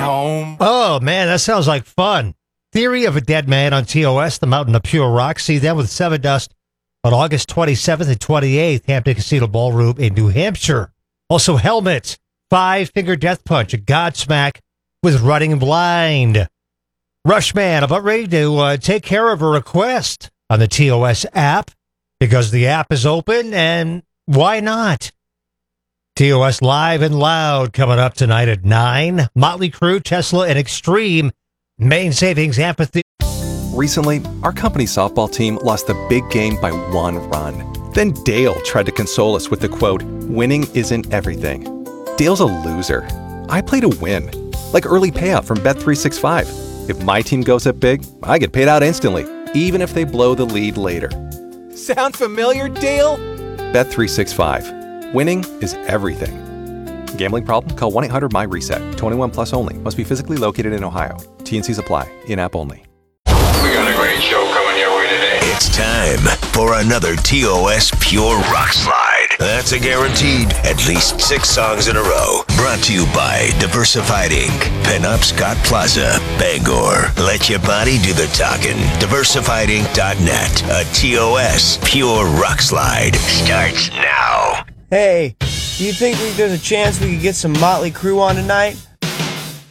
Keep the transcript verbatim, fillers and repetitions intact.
home. Oh, man, that sounds like fun. Theory of a Dead Man on T O S, the Mountain of Pure Rock. See them with Seven Dust on August twenty-seventh and twenty-eighth, Hampton Casino Ballroom in New Hampshire. Also, Helmet, Five Finger Death Punch, and Godsmack with Running Blind. Rushman about ready to uh, take care of a request on the T O S app because the app is open, and why not? T O S Live and Loud coming up tonight at nine. Motley Crue, Tesla, and Extreme. Main Savings Amphitheater. Recently, our company's softball team lost the big game by one run. Then Dale tried to console us with the quote, "Winning isn't everything." Dale's a loser. I play to win. Like early payout from Bet three sixty-five. If my team goes up big, I get paid out instantly, even if they blow the lead later. Sound familiar, Dale? Bet three sixty-five. Winning is everything. Gambling problem? Call one eight hundred M Y reset. twenty-one plus only. Must be physically located in Ohio. T N Cs apply. In-app only. We got a great show coming your way today. It's time for another T O S Pure Rock Slide. That's a guaranteed at least six songs in a row. Brought to you by Diversified Incorporated. Pinup Scott Plaza, Bangor. Let your body do the talking. diversified inc dot net. A T O S Pure Rock Slide starts now. Hey, do you think we, there's a chance we could get some Motley Crue on tonight?